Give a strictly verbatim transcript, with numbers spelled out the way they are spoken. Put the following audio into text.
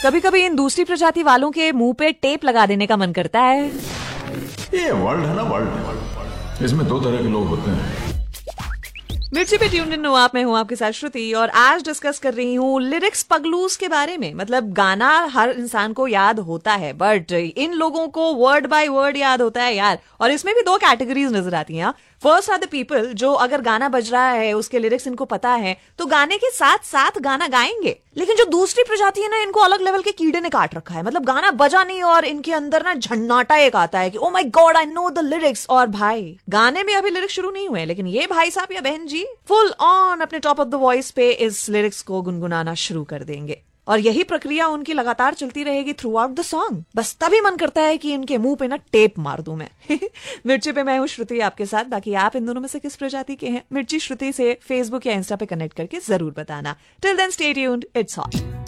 कभी कभी इन दूसरी प्रजाति वालों के मुंह पे टेप लगा देने का मन करता है। ये वर्ल्ड है ना, वर्ल्ड, इसमें दो तरह के लोग होते हैं। मिर्ची पे ट्यून्ड इन हो आप, मैं हूँ आपके साथ श्रुति, और आज डिस्कस कर रही हूँ लिरिक्स पगलूस के बारे में। मतलब गाना हर इंसान को याद होता है, बट इन लोगों को वर्ड बाय वर्ड याद होता है यार। और इसमें भी दो कैटेगरीज नजर आती हैं। फर्स्ट आर द पीपल जो अगर गाना बज रहा है, उसके लिरिक्स इनको पता है, तो गाने के साथ साथ गाना गाएंगे। लेकिन जो दूसरी प्रजाति है ना, इनको अलग लेवल के कीड़े ने काट रखा है। मतलब गाना बजा नहीं और इनके अंदर ना झन्नाटा एक आता है कि oh my God I know the lyrics. और भाई गाने में अभी लिरिक्स शुरू नहीं हुए, लेकिन ये भाई साहब या बहन जी फुल ऑन अपने टॉप ऑफ द वॉइस पे इस लिरिक्स को गुनगुनाना शुरू कर देंगे। और यही प्रक्रिया उनकी लगातार चलती रहेगी थ्रू आउट द सॉन्ग। बस तभी मन करता है कि इनके मुंह पे ना टेप मार दूं मैं। मिर्ची पे मैं हूँ श्रुति आपके साथ। बाकी आप इन दोनों में से किस प्रजाति के हैं? मिर्ची श्रुति से फेसबुक या इंस्टा पे कनेक्ट करके जरूर बताना। Till then stay tuned, it's hot.